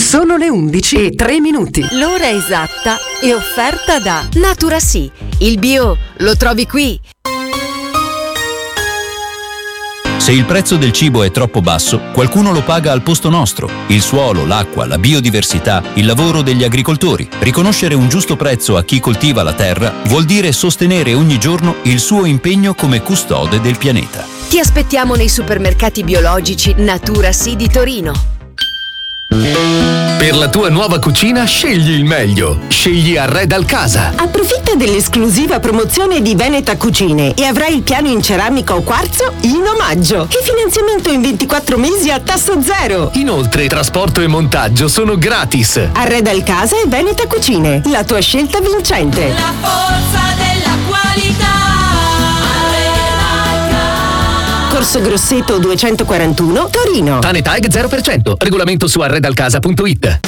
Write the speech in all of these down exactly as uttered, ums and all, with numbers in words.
Sono le undici e tre minuti. L'ora esatta è offerta da Naturasì. Il bio lo trovi qui. Se il prezzo del cibo è troppo basso, qualcuno lo paga al posto nostro. Il suolo, l'acqua, la biodiversità, il lavoro degli agricoltori. Riconoscere un giusto prezzo a chi coltiva la terra vuol dire sostenere ogni giorno il suo impegno come custode del pianeta. Ti aspettiamo nei supermercati biologici Naturasì di Torino. Per la tua nuova cucina scegli il meglio. Scegli Arredal Casa. Approfitta dell'esclusiva promozione di Veneta Cucine e avrai il piano in ceramica o quarzo in omaggio e finanziamento in ventiquattro mesi a tasso zero. Inoltre trasporto e montaggio sono gratis. Arredal Casa e Veneta Cucine, la tua scelta vincente. La forza della qualità. Corso Grosseto duecentoquarantuno, Torino. Tanetag zero per cento. Regolamento su arredalcasa punto it.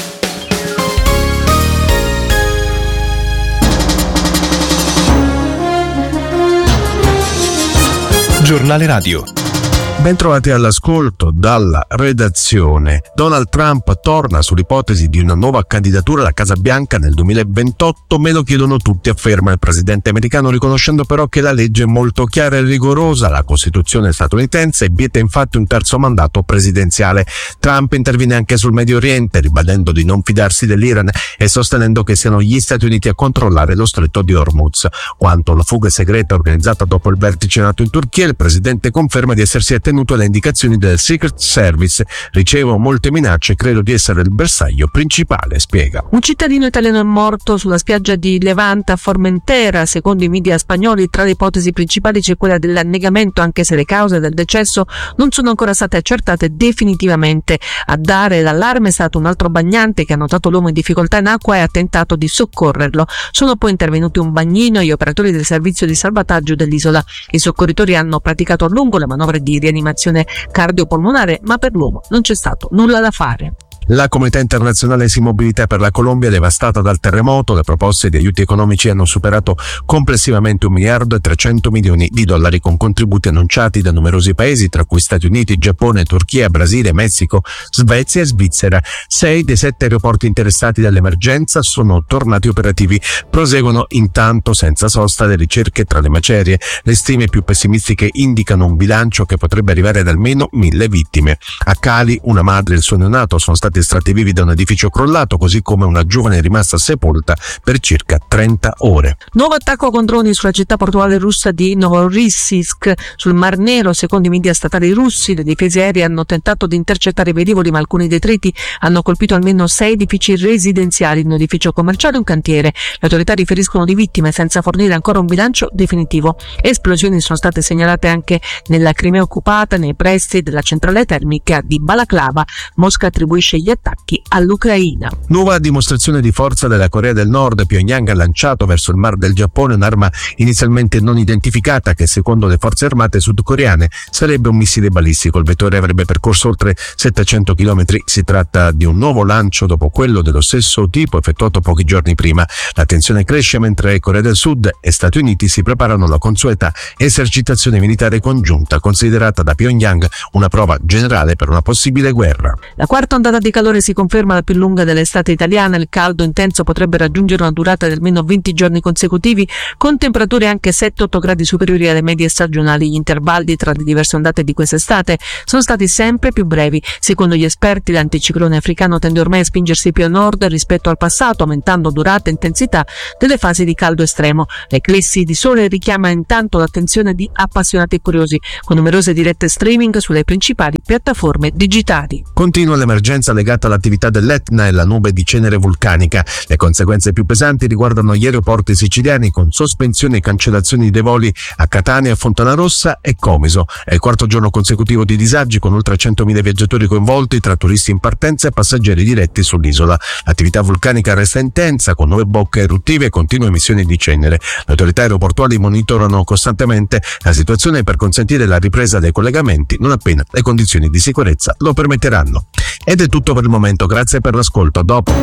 Giornale Radio. Bentrovati all'ascolto dalla redazione. Donald Trump torna sull'ipotesi di una nuova candidatura alla Casa Bianca nel duemilaventotto, me lo chiedono tutti, afferma il presidente americano, riconoscendo però che la legge è molto chiara e rigorosa. La Costituzione statunitense vieta infatti un terzo mandato presidenziale. Trump interviene anche sul Medio Oriente, ribadendo di non fidarsi dell'Iran e sostenendo che siano gli Stati Uniti a controllare lo stretto di Hormuz. Quanto alla fuga segreta organizzata dopo il vertice NATO in Turchia, il presidente conferma di essersi attenuto alle indicazioni del Secret Service. Ricevo molte minacce, credo di essere il bersaglio principale, spiega. Un cittadino italiano è morto sulla spiaggia di Levante a Formentera. Secondo i media spagnoli, tra le ipotesi principali c'è quella dell'annegamento, anche se le cause del decesso non sono ancora state accertate definitivamente. A dare l'allarme è stato un altro bagnante che ha notato l'uomo in difficoltà in acqua e ha tentato di soccorrerlo. Sono poi intervenuti un bagnino e gli operatori del servizio di salvataggio dell'isola. I soccorritori hanno praticato a lungo le manovre di rianimazione cardiopolmonare, ma per l'uomo non c'è stato nulla da fare. La comunità internazionale si mobilita per la Colombia devastata dal terremoto. Le proposte di aiuti economici hanno superato complessivamente un miliardo e trecento milioni di dollari, con contributi annunciati da numerosi paesi, tra cui Stati Uniti, Giappone, Turchia, Brasile, Messico, Svezia e Svizzera. Sei dei sette aeroporti interessati dall'emergenza sono tornati operativi. Proseguono intanto senza sosta le ricerche tra le macerie. Le stime più pessimistiche indicano un bilancio che potrebbe arrivare ad almeno mille vittime. A Cali, una madre e il suo neonato sono stati estratti vivi da un edificio crollato, così come una giovane rimasta sepolta per circa trenta ore. Nuovo attacco con droni sulla città portuale russa di Novorossiysk, sul Mar Nero. Secondo i media statali russi, le difese aeree hanno tentato di intercettare i velivoli, ma alcuni detriti hanno colpito almeno sei edifici residenziali, un edificio commerciale e un cantiere. Le autorità riferiscono di vittime senza fornire ancora un bilancio definitivo. Esplosioni sono state segnalate anche nella Crimea occupata, nei pressi della centrale termica di Balaklava. Mosca attribuisce gli attacchi all'Ucraina. Nuova dimostrazione di forza della Corea del Nord. Pyongyang ha lanciato verso il Mar del Giappone un'arma inizialmente non identificata che, secondo le forze armate sudcoreane, sarebbe un missile balistico. Il vettore avrebbe percorso oltre settecento chilometri. Si tratta di un nuovo lancio dopo quello dello stesso tipo effettuato pochi giorni prima. La tensione cresce mentre Corea del Sud e Stati Uniti si preparano alla consueta esercitazione militare congiunta, considerata da Pyongyang una prova generale per una possibile guerra. La quarta ondata di calore si conferma la più lunga dell'estate italiana. Il caldo intenso potrebbe raggiungere una durata di almeno venti giorni consecutivi, con temperature anche sette otto gradi superiori alle medie stagionali. Gli intervalli tra le diverse ondate di quest'estate sono stati sempre più brevi. Secondo gli esperti, l'anticiclone africano tende ormai a spingersi più a nord rispetto al passato, aumentando durata e intensità delle fasi di caldo estremo. L'eclissi di sole richiama intanto l'attenzione di appassionati e curiosi, con numerose dirette streaming sulle principali piattaforme digitali. Continua l'emergenza legata all'attività dell'Etna e la nube di cenere vulcanica. Le conseguenze più pesanti riguardano gli aeroporti siciliani, con sospensioni e cancellazioni dei voli a Catania, Fontanarossa e Comiso. È il quarto giorno consecutivo di disagi, con oltre centomila viaggiatori coinvolti tra turisti in partenza e passeggeri diretti sull'isola. L'attività vulcanica resta intensa, con nuove bocche eruttive e continue emissioni di cenere. Le autorità aeroportuali monitorano costantemente la situazione per consentire la ripresa dei collegamenti non appena le condizioni di sicurezza lo permetteranno. Ed è tutto per il momento, grazie per l'ascolto, a dopo.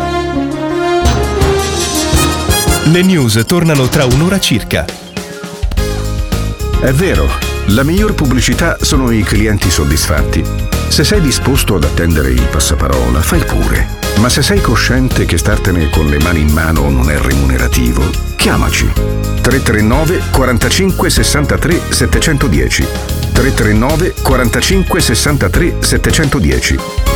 Le news tornano tra un'ora circa. È vero, la miglior pubblicità sono i clienti soddisfatti. Se sei disposto ad attendere il passaparola, fai pure. Ma se sei cosciente che startene con le mani in mano non è remunerativo, chiamaci. tre tre nove quarantacinque sessantatré settecentodieci tre tre nove quarantacinque sessantatré settecentodieci